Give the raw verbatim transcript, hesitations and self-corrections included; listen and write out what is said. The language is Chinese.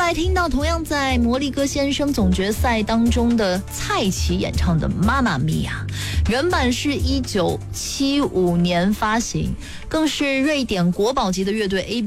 来听到同样在魔力歌先生总决赛当中的蔡奇演唱的《妈妈咪呀》，原版是一九七五年发行，更是瑞典国宝级的乐队 A